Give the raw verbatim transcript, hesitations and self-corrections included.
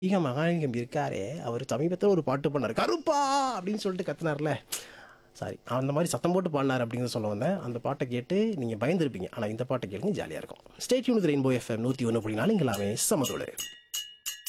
ஈக மகாலிங்கம் இருக்காரே, அவர் சமீபத்தில் ஒரு பாட்டு பண்ணார். கருப்பா அப்படின்னு சொல்லிட்டு கத்துனார்ல. சாரி, அந்த மாதிரி சத்தம் போட்டு பாடினார் அப்படிங்கிறத சொல்ல வந்தேன். அந்த பாட்டை கேட்டு நீங்கள் பயந்துருப்பீங்க. ஆனால் இந்த பாட்டை கேளுங்க, ஜாலியாக இருக்கும். Stay tune with rainbow FM நூற்றி ஒன்று புள்ளி நாலு இங்கே எல்லாமே சமதோடு.